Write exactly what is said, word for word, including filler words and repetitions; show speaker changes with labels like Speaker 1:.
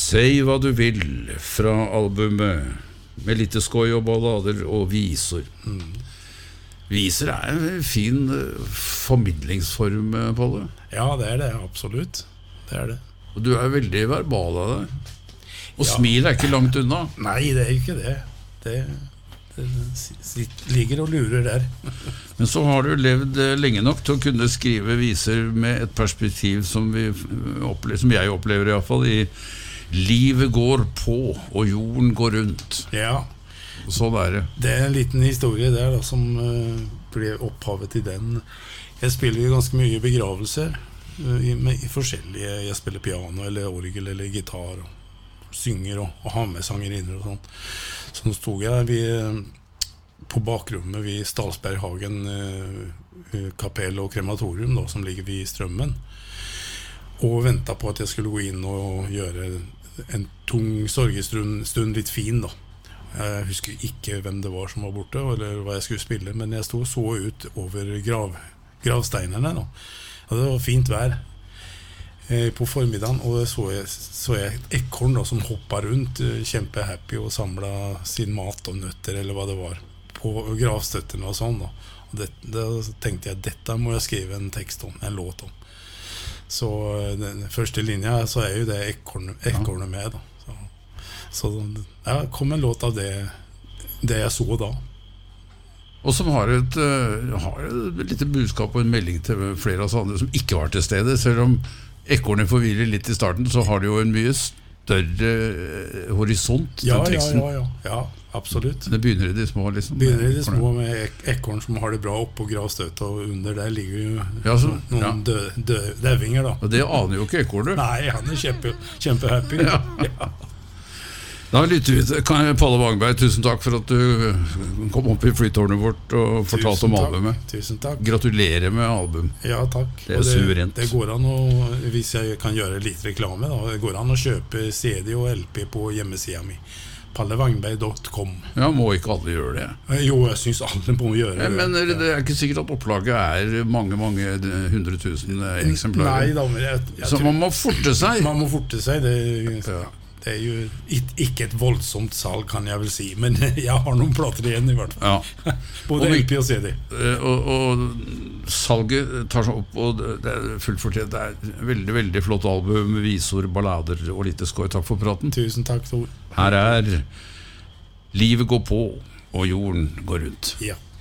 Speaker 1: Si hva du vil fra albumet med litt skoj og ballader og viser. Mm. Viser er en fin formidlingsform, Palle.
Speaker 2: Ja, det er det, absolutt. Det er det.
Speaker 1: Og du er veldig verbal av deg. Og
Speaker 2: ja.
Speaker 1: Smil er ikke langt unna.
Speaker 2: Nei, det er ikke det. Det, det ligger og lurer der.
Speaker 1: Men så har du levd lenge nok til å kunne skrive viser med et perspektiv som, vi opplever, som jeg opplever i hvert fall, i livet går på, og jorden går rundt.
Speaker 2: Ja.
Speaker 1: Sånn er det.
Speaker 2: Det er en liten historie der da, som uh, ble opphavet til den. Jeg spiller jo ganske mye begravelser, uh, i, med, i forskjellige. Jeg spiller piano, eller orgel, eller gitar, og synger, og, og har med sangerinner og sånt. Så nå stod jeg ved, på bakrommet ved Stalsberghagen uh, kapell og krematorium, da, som ligger ved Strømmen, og ventet på at jeg skulle gå inn og gjøre en tung sorgestund stund litt fin da. Jeg husker ikke hvem det var som var borte, eller hva jeg skulle spille, men jeg stod så ut over grav, gravsteinene da. Og det var fint vær eh, på formiddagen, og så jeg, så jeg et ekorn da, som hoppet rundt, kjempehappy, og samlet sin mat og nøtter, eller hva det var, på gravstøttene og sånn da. Og det, da tenkte jeg, dette må jeg skrive en tekst om, en låt om. Så den første linja så er jo det ekornet, ekornet med da. Så, så ja, kom en låt av det, det jeg så da.
Speaker 1: Og som har et, uh, har et lite budskap og en melding til flere av oss andre som ikke var til stede. Selv om ekornet forvirrer litt i starten, så har det jo en mye større uh, horisont,
Speaker 2: ja,
Speaker 1: den teksten.
Speaker 2: Ja, ja, ja, ja, absolutt.
Speaker 1: Det begynner i de små, liksom.
Speaker 2: Begynner i de små med ek ekorn som har det bra opp på gravstøtet, og under der ligger jo
Speaker 1: ja, så,
Speaker 2: noen
Speaker 1: ja.
Speaker 2: dø, dø, døvinger da.
Speaker 1: Og det aner jo ikke ekornet.
Speaker 2: Nei, han er kjempe, kjempehappy.
Speaker 1: Ja. Ja. Da lytter vi til Palle Wangberg. Tusen takk for at du kom opp i flytårnet vårt og fortalte om albumet.
Speaker 2: Tusen takk.
Speaker 1: Gratulerer med album.
Speaker 2: Ja, takk.
Speaker 1: Det er suverent.
Speaker 2: Det, det går an å, hvis jeg kan gjøre litt reklame da, det går an å kjøpe C D og L P på hjemmesiden min. palle wangberg punktum com.
Speaker 1: Ja, må ikke alle gjøre det?
Speaker 2: Jo, jeg synes alle må gjøre det.
Speaker 1: Men det er ikke sikkert at opplaget er mange, mange hundre tusen eksemplarer.
Speaker 2: Nei, da, men jeg, jeg
Speaker 1: Så man må forte seg.
Speaker 2: Man må forte seg, det,
Speaker 1: ja.
Speaker 2: Det er jo ikke et voldsomt salg, kan jeg vel si, men jeg har noen plater igjen i hvert fall.
Speaker 1: Ja.
Speaker 2: Både L P og C D.
Speaker 1: Og, og salget tar seg opp, og det er fullt fortjent. Det er veldig, veldig flott album, visor, ballader og litt skoj. Takk for praten.
Speaker 2: Tusen takk, Tor.
Speaker 1: Her er Livet går på, og jorden går rundt.
Speaker 2: Ja.